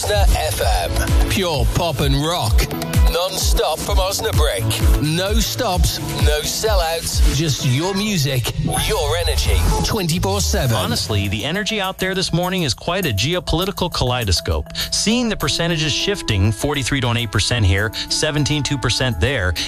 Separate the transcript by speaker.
Speaker 1: Osna FM. Pure pop and rock. Non-stop from Osnabrück. No stops, no sellouts. Just your music, your energy. 24/7.
Speaker 2: Honestly, the energy out there this morning is quite a geopolitical kaleidoscope. Seeing the percentages shifting, 43.8% here, 17.2% there,